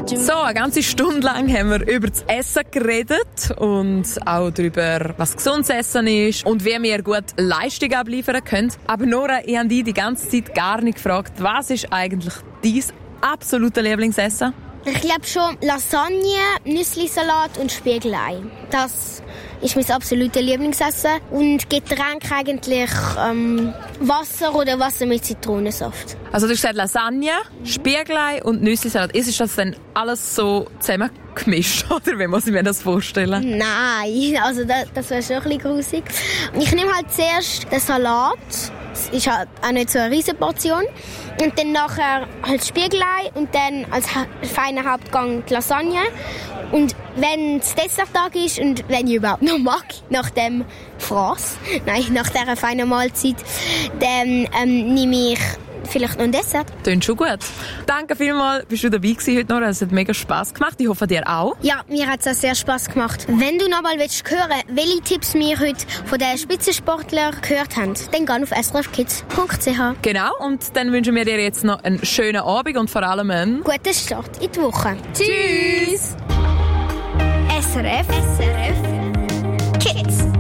So, eine ganze Stunde lang haben wir über das Essen geredet und auch darüber, was gesundes Essen ist und wie wir gut Leistung abliefern können. Aber Nora, ich habe dich die ganze Zeit gar nicht gefragt, was ist eigentlich dein absolutes Lieblingsessen? Ich glaube schon Lasagne, Nüsslisalat und Spiegelei. Das ist mein absolutes Lieblingsessen. Und Getränk eigentlich Wasser oder Wasser mit Zitronensaft. Also du hast gesagt Lasagne, Spiegelei und Nüsslisalat. Ist das dann alles so zusammengemischt, oder wie muss ich mir das vorstellen? Nein, also das wäre schon ein bisschen grusig. Ich nehme halt zuerst den Salat. Das ist halt auch nicht so eine riesen Portion. Und dann nachher halt Spiegelei und dann als feiner Hauptgang die Lasagne. Und wenn es Desserttag ist und wenn ich überhaupt noch mag, nach dem Fraß, nach dieser feinen Mahlzeit, dann nehme ich vielleicht noch ein Dessert. Klingt schon gut. Danke vielmals, bist du dabei gewesen heute noch. Es hat mega Spass gemacht. Ich hoffe, dir auch. Ja, mir hat es auch sehr Spass gemacht. Wenn du noch mal hören willst, welche Tipps wir heute von den Spitzensportlern gehört haben, dann geh auf srfkids.ch. Genau, und dann wünschen wir dir jetzt noch einen schönen Abend und vor allem einen guten Start in die Woche. Tschüss! SRF Kids.